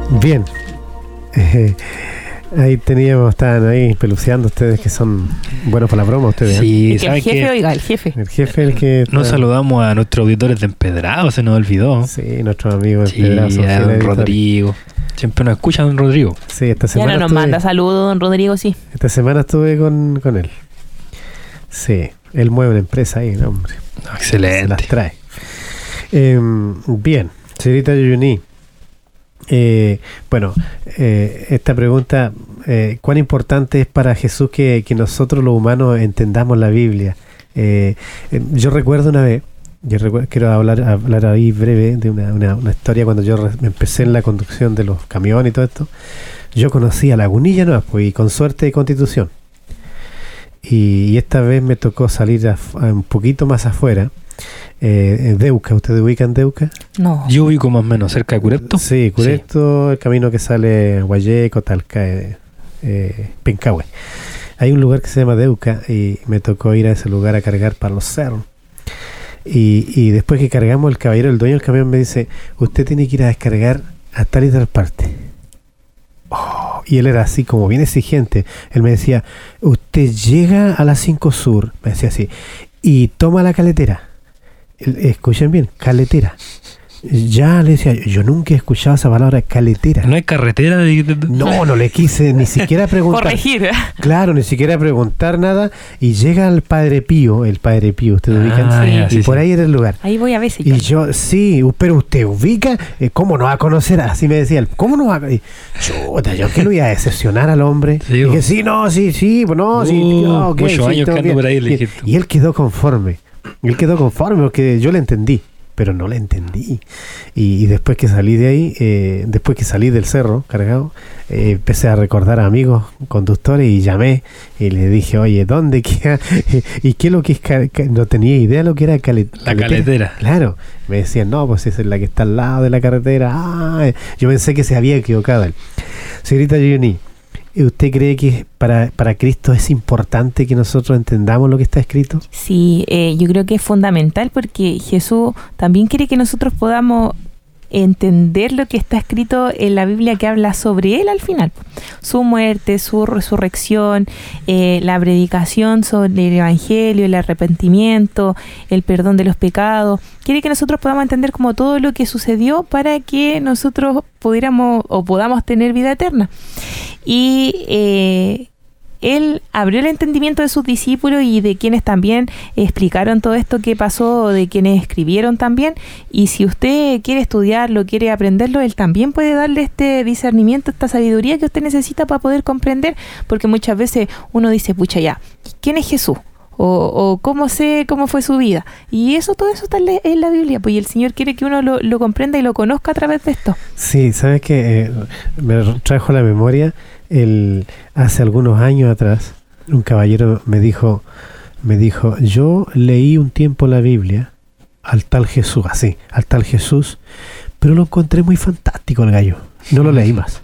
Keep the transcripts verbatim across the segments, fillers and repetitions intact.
Bien. Eh, ahí teníamos, estaban ahí peluceando ustedes que son buenos para la broma ustedes. Sí, el, que el jefe, que oiga, el jefe. El jefe el que... Nos está... saludamos a nuestros auditores de Empedrado, se nos olvidó. Sí, nuestros amigos de sí, Empedrado. A don Rodrigo. Siempre nos escucha don Rodrigo. Sí, esta semana ya no nos estuve, manda saludos don Rodrigo, sí. Esta semana estuve con, con él. Sí, él mueve una empresa ahí, ¿no, hombre? Excelente. Se las trae. Eh, bien, señorita Yuyuni. Eh, bueno, eh, esta pregunta, eh, ¿cuán importante es para Jesús que, que nosotros los humanos entendamos la Biblia? Eh, eh, yo recuerdo una vez, yo recuerdo, quiero hablar, hablar ahí breve de una, una, una historia cuando yo re, empecé en la conducción de los camiones y todo esto. Yo conocí a Lagunilla, ¿no? Pues, y con suerte de Constitución. Y, y esta vez me tocó salir a, a un poquito más afuera. Eh, Deuca, ¿ustedes ubican Deuca? No. Yo ubico más o menos cerca de Curepto. Sí, Curepto, sí. El camino que sale a Guayeco, Talca, eh, eh, Pencahue. Hay un lugar que se llama Deuca y me tocó ir a ese lugar a cargar para los cerros. Y, y después que cargamos, el caballero, el dueño del camión me dice, usted tiene que ir a descargar a tal y tal parte. Oh, y él era así como bien exigente. Él me decía, usted llega a la cinco Sur, me decía así, y toma la caletera. Escuchen bien, caletera. Ya le decía, yo nunca he escuchado esa palabra, caletera. ¿No hay carretera? De... No, no le quise ni siquiera preguntar. Corregir. Claro, ni siquiera preguntar nada. Y llega el Padre Pío, el Padre Pío, ¿ustedes ah, ubican? Ya, y sí, por sí. ahí era el lugar. Ahí voy a veces. Y yo, sí, pero usted ubica, ¿cómo no va a conocer? Así me decía él, ¿cómo no va a conocer? Chuta, yo que lo iba a decepcionar al hombre. Sí, y dije, sí, no, sí, sí, no, uh, sí, tío, okay, muchos sí, años que ando por ahí, le y, y él quedó conforme. Él quedó conforme porque yo le entendí, pero no le entendí. Y, y después que salí de ahí, eh, después que salí del cerro cargado, eh, empecé a recordar a amigos conductores y llamé y le dije, oye, ¿dónde queda? ¿Y qué es lo que es? Cal- no tenía idea lo que era calet- la caletera. caletera. Claro. Me decían, no, pues esa es la que está al lado de la carretera. Ah, yo pensé que se había equivocado él. Señorita Yuni, ¿usted cree que para, para Cristo es importante que nosotros entendamos lo que está escrito? Sí, eh, yo creo que es fundamental porque Jesús también quiere que nosotros podamos entender lo que está escrito en la Biblia que habla sobre él al final. Su muerte, su resurrección, eh, la predicación sobre el Evangelio, el arrepentimiento, el perdón de los pecados. Quiere que nosotros podamos entender como todo lo que sucedió para que nosotros pudiéramos o podamos tener vida eterna. Y eh, él abrió el entendimiento de sus discípulos y de quienes también explicaron todo esto que pasó, de quienes escribieron también. Y si usted quiere estudiarlo, quiere aprenderlo, él también puede darle este discernimiento, esta sabiduría que usted necesita para poder comprender, porque muchas veces uno dice, pucha ya, ¿quién es Jesús? O, o cómo sé cómo fue su vida. Y eso, todo eso está en la Biblia, pues, y el Señor quiere que uno lo, lo comprenda y lo conozca a través de esto. Sí, ¿sabes qué? Eh, me trajo a la memoria el, hace algunos años atrás, un caballero me dijo, me dijo, yo leí un tiempo la Biblia al tal Jesús, así, al tal Jesús, pero lo encontré muy fantástico el gallo. No lo leí más.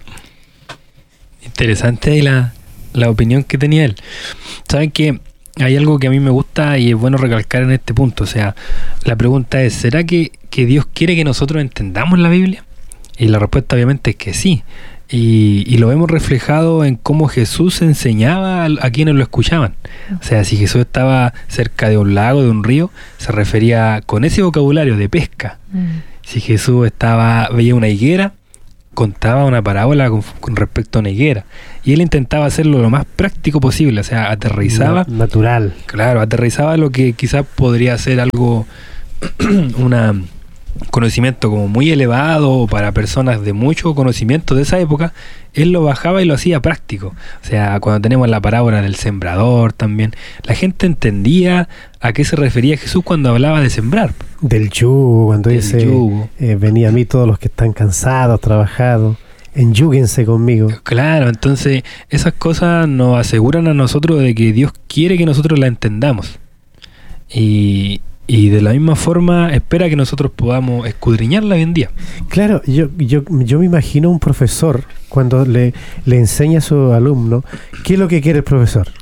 Interesante ahí la, la opinión que tenía él. ¿Saben qué? Hay algo que a mí me gusta y es bueno recalcar en este punto. O sea, la pregunta es, ¿será que, que Dios quiere que nosotros entendamos la Biblia? Y la respuesta obviamente es que sí. Y, y lo vemos reflejado en cómo Jesús enseñaba a, a quienes lo escuchaban. O sea, si Jesús estaba cerca de un lago, de un río, se refería con ese vocabulario de pesca. Mm. Si Jesús estaba veía una higuera, contaba una parábola con, con respecto a una higuera. Y él intentaba hacerlo lo más práctico posible, o sea, aterrizaba... Natural. Claro, aterrizaba lo que quizás podría ser algo, una conocimiento como muy elevado para personas de mucho conocimiento de esa época, él lo bajaba y lo hacía práctico. O sea, cuando tenemos la parábola del sembrador también, la gente entendía a qué se refería Jesús cuando hablaba de sembrar. Del yugo, cuando del dice, yugo. Eh, venía a mí todos los que están cansados, trabajados, enyúguense conmigo. Claro, entonces esas cosas nos aseguran a nosotros de que Dios quiere que nosotros la entendamos. Y... Y de la misma forma espera que nosotros podamos escudriñarla hoy en día. Claro, yo, yo, yo me imagino un profesor cuando le, le enseña a su alumno qué es lo que quiere el profesor.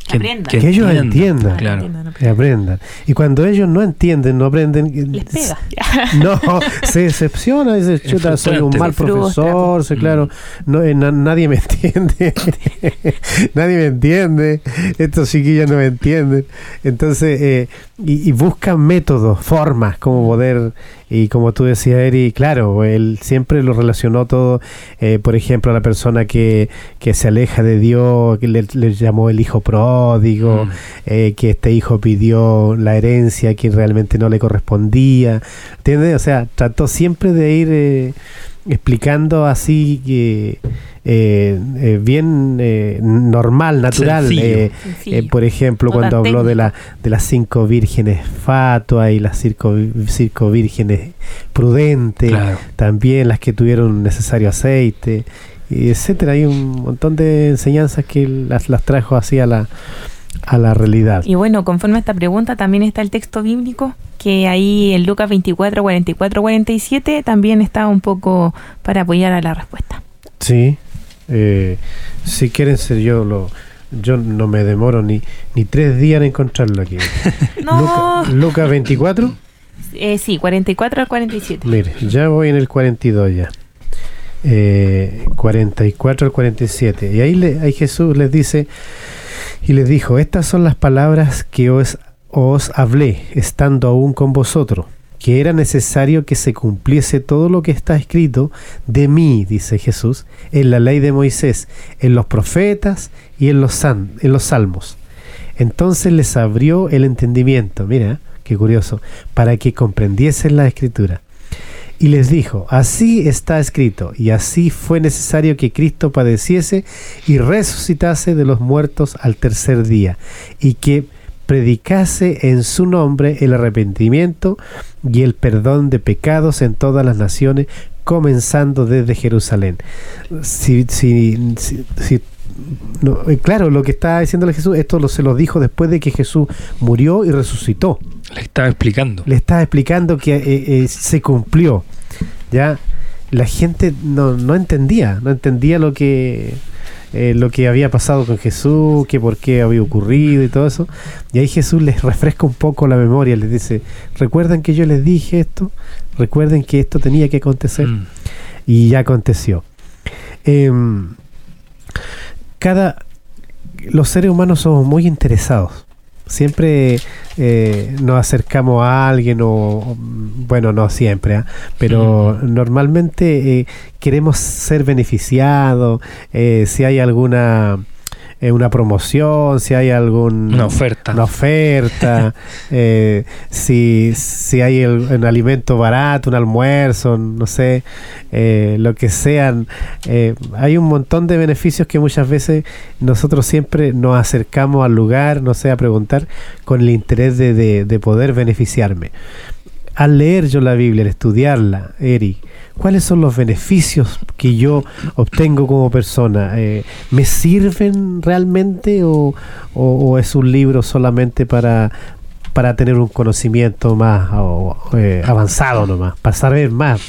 Que aprendan. Que, que ellos entiendan, claro. Entiendan, que aprendan. Y cuando ellos no entienden, no aprenden, les pega. no, se decepciona, dice, chuta, soy un mal profesor, sí, claro, no, eh, na, nadie me entiende, nadie me entiende, estos chiquillos no me entienden. Entonces, eh, y, y buscan métodos, formas, como poder, y como tú decías, Eri, claro, él siempre lo relacionó todo, eh, por ejemplo, a la persona que, que se aleja de Dios, que le, le llamó el hijo pródigo, mm. eh, que este hijo pidió la herencia que realmente no le correspondía, ¿entiendes? O sea, trató siempre de ir eh, explicando así que eh, eh, bien eh, normal, natural. Eh, eh, por ejemplo, no cuando habló de, la, de las cinco vírgenes fatuas y las cinco, cinco vírgenes prudentes, claro. También las que tuvieron necesario aceite, y etcétera. Hay un montón de enseñanzas que las, las trajo así a la a la realidad. Y bueno, conforme a esta pregunta también está el texto bíblico, que ahí en Lucas veinticuatro, cuarenta y cuatro, cuarenta y siete también está un poco para apoyar a la respuesta. Sí, eh, si quieren ser yo lo yo no me demoro ni, ni tres días en encontrarlo aquí. No. Lucas Luca veinticuatro. Eh, sí, cuarenta y cuatro al cuarenta y siete. Mire, ya voy en el cuarenta y dos ya. Eh, cuarenta y cuatro al cuarenta y siete. Y ahí, le, ahí Jesús les dice, y les dijo, estas son las palabras que os, os hablé, estando aún con vosotros, que era necesario que se cumpliese todo lo que está escrito de mí, dice Jesús, en la ley de Moisés, en los profetas y en los, san, en los salmos. Entonces les abrió el entendimiento, mira, qué curioso, para que comprendiesen la escritura. Y les dijo, así está escrito, y así fue necesario que Cristo padeciese y resucitase de los muertos al tercer día, y que predicase en su nombre el arrepentimiento y el perdón de pecados en todas las naciones, comenzando desde Jerusalén. Si, si, si, si no, claro, lo que está diciéndole Jesús, esto lo, se lo dijo después de que Jesús murió y resucitó. Le estaba explicando. Le estaba explicando que eh, eh, se cumplió. Ya la gente no, no entendía, no entendía lo que eh, lo que había pasado con Jesús, que por qué había ocurrido y todo eso. Y ahí Jesús les refresca un poco la memoria, les dice, ¿recuerdan que yo les dije esto? ¿Recuerden que esto tenía que acontecer? Mm. Y ya aconteció. Eh, cada los seres humanos somos muy interesados. Siempre eh, nos acercamos a alguien o, bueno, no siempre, ¿eh? pero mm. normalmente eh, queremos ser beneficiados, eh, si hay alguna eh, una promoción, si hay algún una oferta, una oferta eh, si, si hay el, un alimento barato, un almuerzo, no sé, eh, lo que sean, eh, hay un montón de beneficios que muchas veces nosotros siempre nos acercamos al lugar, no sé, a preguntar con el interés de, de, de poder beneficiarme. Al leer yo la Biblia, al estudiarla, Eri, ¿cuáles son los beneficios que yo obtengo como persona? Eh, ¿Me sirven realmente o, o, o es un libro solamente para, para tener un conocimiento más o, eh, avanzado nomás, para saber más?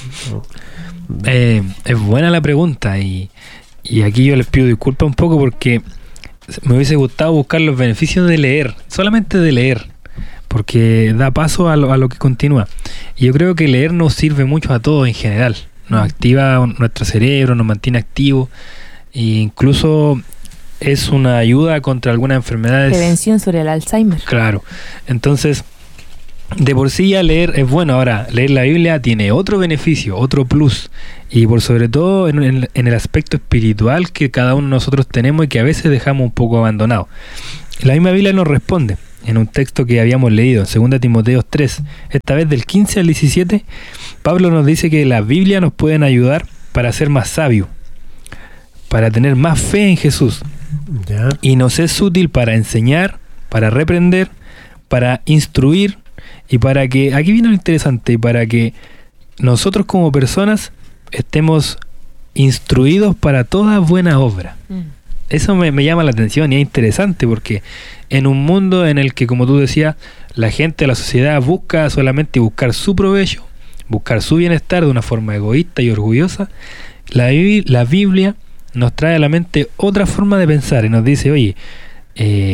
Eh, es buena la pregunta y, y aquí yo les pido disculpas un poco porque me hubiese gustado buscar los beneficios de leer, solamente de leer, porque da paso a lo, a lo que continúa. Y yo creo que leer nos sirve mucho a todos en general. Nos activa nuestro cerebro, nos mantiene activos e incluso es una ayuda contra algunas enfermedades. Prevención sobre el Alzheimer. Claro. Entonces, de por sí ya leer es bueno. Ahora, leer la Biblia tiene otro beneficio, otro plus. Y por sobre todo en, en, en el aspecto espiritual que cada uno de nosotros tenemos y que a veces dejamos un poco abandonado. La misma Biblia nos responde en un texto que habíamos leído, en segunda Timoteo tres, esta vez del quince al diecisiete, Pablo nos dice que la Biblia nos pueden ayudar para ser más sabios, para tener más fe en Jesús. ¿Ya? Y nos es útil para enseñar, para reprender, para instruir y para que, aquí viene lo interesante, para que nosotros como personas estemos instruidos para toda buena obra. Mm. Eso me, me llama la atención y es interesante porque en un mundo en el que, como tú decías, la gente, la sociedad busca solamente buscar su provecho, buscar su bienestar de una forma egoísta y orgullosa, la, la Biblia nos trae a la mente otra forma de pensar y nos dice, oye, eh,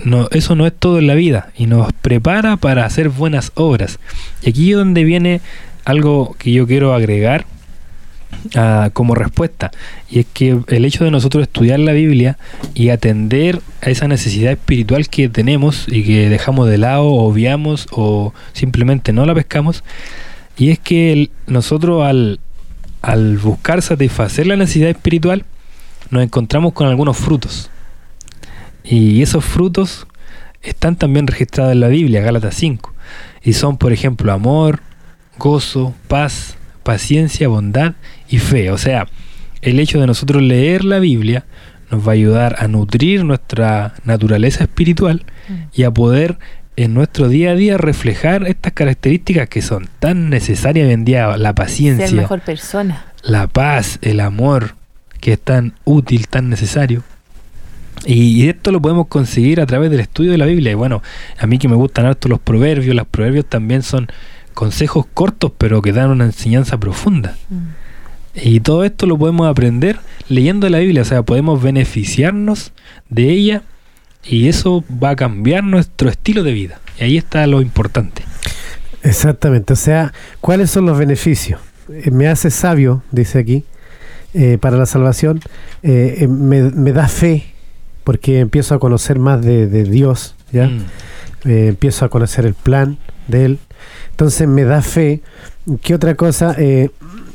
no, eso no es todo en la vida y nos prepara para hacer buenas obras. Y aquí es donde viene algo que yo quiero agregar uh, como respuesta, y es que el hecho de nosotros estudiar la Biblia y atender a esa necesidad espiritual que tenemos y que dejamos de lado, o obviamos o simplemente no la pescamos, y es que el, nosotros al, al buscar satisfacer la necesidad espiritual nos encontramos con algunos frutos. Y esos frutos están también registrados en la Biblia, Gálatas cinco. Y son, por ejemplo, amor, gozo, paz, paciencia, bondad y fe. O sea, el hecho de nosotros leer la Biblia nos va a ayudar a nutrir nuestra naturaleza espiritual mm. y a poder en nuestro día a día reflejar estas características que son tan necesarias hoy en día: la paciencia, ser mejor persona, la paz, el amor, que es tan útil, tan necesario. Y esto lo podemos conseguir a través del estudio de la Biblia. Y bueno, a mí que me gustan harto los proverbios, los proverbios también son consejos cortos, pero que dan una enseñanza profunda. Mm. Y todo esto lo podemos aprender leyendo la Biblia. O sea, podemos beneficiarnos de ella y eso va a cambiar nuestro estilo de vida. Y ahí está lo importante. Exactamente. O sea, ¿cuáles son los beneficios? Eh, me hace sabio, dice aquí, eh, para la salvación. Eh, me, me da fe, porque empiezo a conocer más de, de Dios, ¿ya? Mm. Eh, empiezo a conocer el plan de Él. Entonces me da fe. ¿Qué otra cosa? Eh,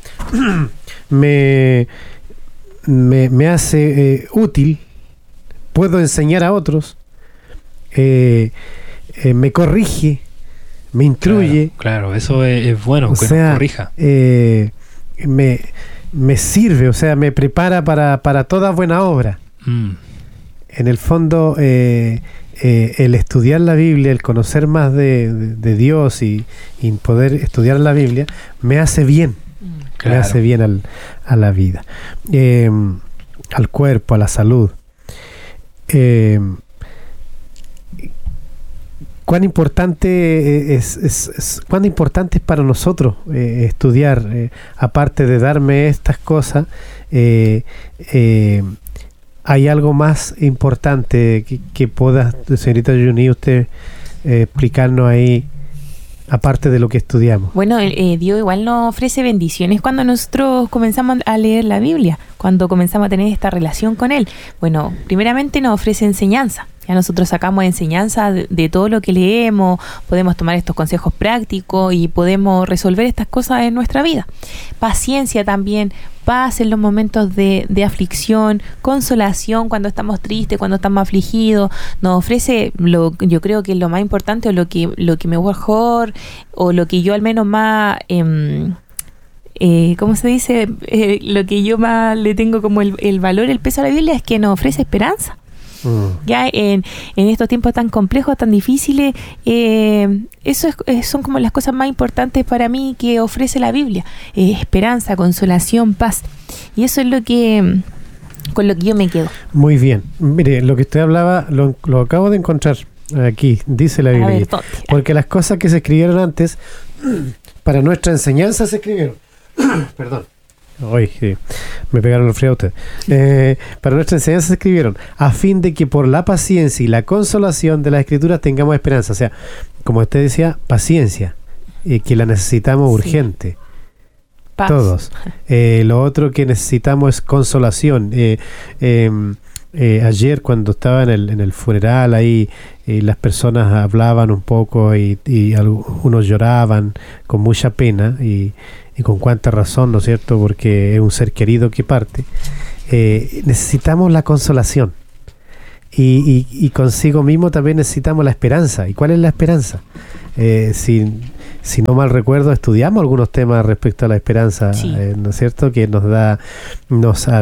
me, me, me hace eh, útil. Puedo enseñar a otros. Eh, eh, me corrige. Me instruye. Claro, claro, eso es, es bueno, o que sea, nos corrija. Eh, me, me sirve, o sea, me prepara para, para toda buena obra. Mm. En el fondo, eh, eh, el estudiar la Biblia, el conocer más de, de, de Dios y, y poder estudiar la Biblia, me hace bien, claro. me hace bien al, a la vida, eh, al cuerpo, a la salud. Eh, ¿Cuán importante es, es, es, cuán importante es para nosotros eh, estudiar, eh, aparte de darme estas cosas? Eh, eh, ¿Hay algo más importante que, que pueda, señorita Juni, usted eh, explicarnos ahí, aparte de lo que estudiamos? Bueno, eh, Dios igual nos ofrece bendiciones cuando nosotros comenzamos a leer la Biblia, cuando comenzamos a tener esta relación con Él. Bueno, primeramente nos ofrece enseñanza. Ya nosotros sacamos enseñanza de, de todo lo que leemos, podemos tomar estos consejos prácticos y podemos resolver estas cosas en nuestra vida. Paciencia también, paz en los momentos de, de aflicción, consolación cuando estamos tristes, cuando estamos afligidos. Nos ofrece, lo, yo creo que es lo más importante, o lo que, lo que me mejor, o lo que yo al menos más... Eh, Eh, ¿cómo se dice? Eh, lo que yo más le tengo como el, el valor, el peso a la Biblia, es que nos ofrece esperanza. Mm. Ya en, en estos tiempos tan complejos, tan difíciles, eh, eso es, eh, son como las cosas más importantes para mí que ofrece la Biblia. Eh, esperanza, consolación, paz. Y eso es lo que con lo que yo me quedo. Muy bien. Mire, lo que usted hablaba, lo, lo acabo de encontrar aquí, dice la Biblia. Ver, porque las cosas que se escribieron antes, para nuestra enseñanza se escribieron. Perdón. Hoy sí, me pegaron el frío a ustedes. Eh, para nuestra enseñanza se escribieron a fin de que por la paciencia y la consolación de las Escrituras tengamos esperanza. O sea, como usted decía, paciencia, eh, que la necesitamos urgente. Sí. Paz. Todos. Eh, lo otro que necesitamos es consolación. Eh, eh, eh, ayer cuando estaba en el, en el funeral ahí, eh, las personas hablaban un poco y, y algunos lloraban con mucha pena y y con cuánta razón, ¿no es cierto? Porque es un ser querido que parte. Eh, necesitamos la consolación. Y, y, y consigo mismo también necesitamos la esperanza. ¿Y cuál es la esperanza? Eh, si, si no mal recuerdo, estudiamos algunos temas respecto a la esperanza, sí. eh, ¿no es cierto? Que nos da, nos